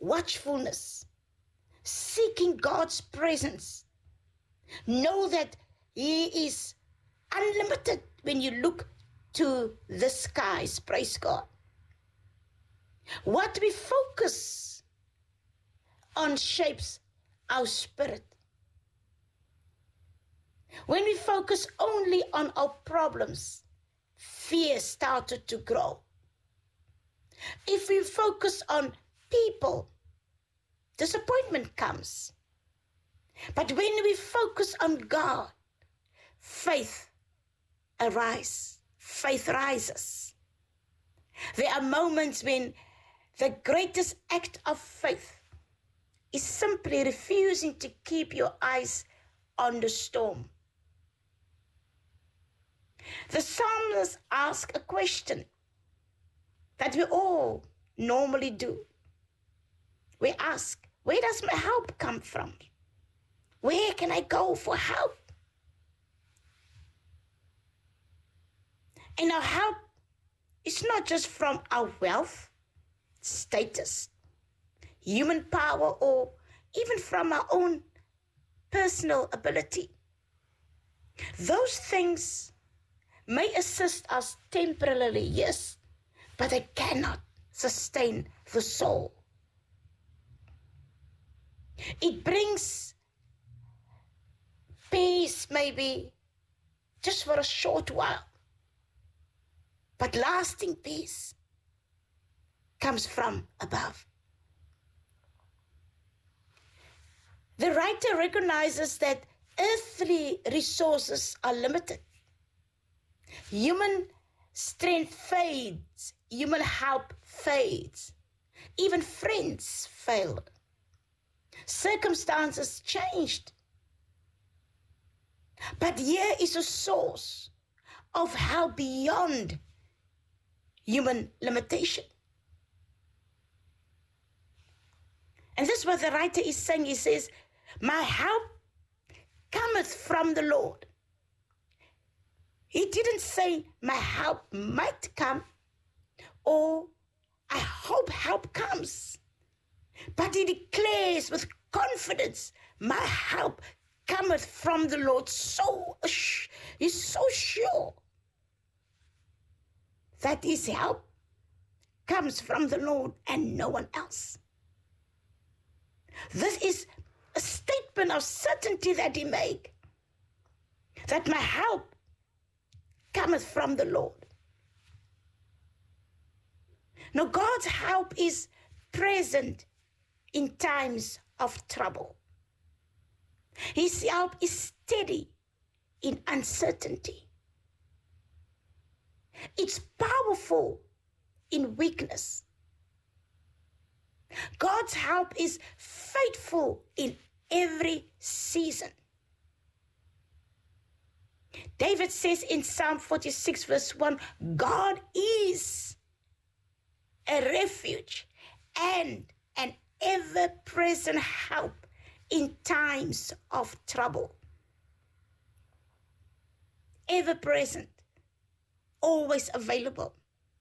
watchfulness, seeking God's presence. Know that He is unlimited when you look to the skies. Praise God. What we focus on shapes our spirit. When we focus only on our problems, fear started to grow. If we focus on people, disappointment comes. But when we focus on God, faith arises. Faith rises. There are moments when the greatest act of faith is simply refusing to keep your eyes on the storm. The psalmist asks a question that we all normally do. We ask, where does my help come from? Where can I go for help? And our help is not just from our wealth, status, human power, or even from our own personal ability. Those things may assist us temporarily, yes, but they cannot sustain the soul. It brings peace maybe just for a short while, but lasting peace comes from above. The writer recognizes that earthly resources are limited. Human strength fades. Human help fades. Even friends fail. Circumstances changed. But here is a source of help beyond human limitation. And this is what the writer is saying. He says, my help cometh from the Lord. He didn't say my help might come or I hope help comes. But he declares with confidence, my help cometh from the Lord. He's so sure that his help comes from the Lord and no one else. This is a statement of certainty that he made, that my help cometh from the Lord. Now, God's help is present in times of trouble. His help is steady in uncertainty. It's powerful in weakness. God's help is faithful in every season. David says in Psalm 46 verse 1, God is a refuge and an ever-present help in times of trouble. Ever-present, always available.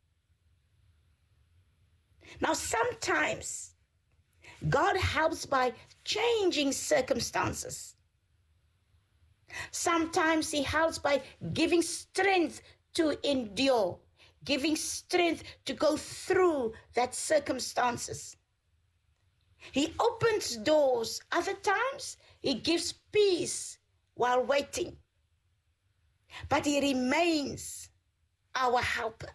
Now, sometimes God helps by changing circumstances. Sometimes he helps by giving strength to endure, giving strength to go through that circumstances. He opens doors. Other times, he gives peace while waiting. But he remains our helper.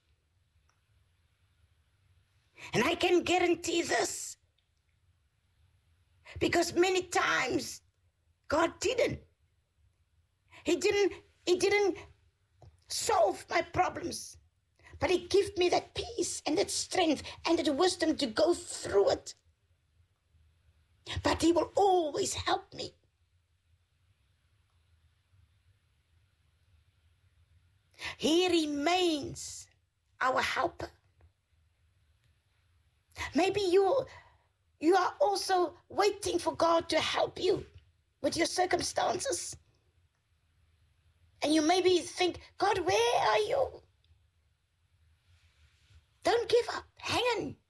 And I can guarantee this, because many times God didn't. He didn't solve my problems, but he gave me that peace and that strength and that wisdom to go through it. But he will always help me. He remains our helper. Maybe you are also waiting for God to help you with your circumstances. And you maybe think, God, where are you? Don't give up. Hang on.